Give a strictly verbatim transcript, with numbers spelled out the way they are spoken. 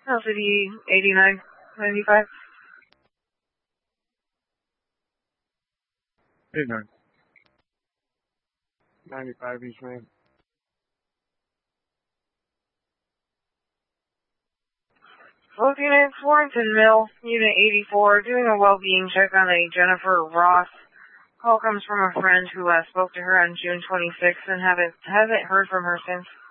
L C D eighty-nine ninety-five. eighty-nine ninety-five East Main. Floating at Florenton Mill, Unit eighty-four, doing a well-being check on a Jennifer Ross. Call comes from a friend who uh, spoke to her on June twenty-sixth and haven't, hasn't heard from her since.